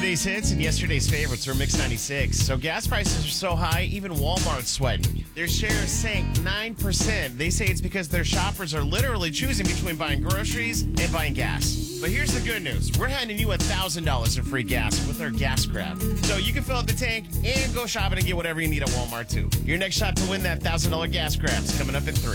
Today's hits and yesterday's favorites are Mix 96. So gas prices are so high, even Walmart's sweating. Their shares sank 9%. They say it's because their shoppers are literally choosing between buying groceries and buying gas. But here's the good news. We're handing you $1,000 in free gas with our gas grab. So you can fill up the tank and go shopping and get whatever you need at Walmart, too. Your next shot to win that $1,000 gas grab is coming up in 3.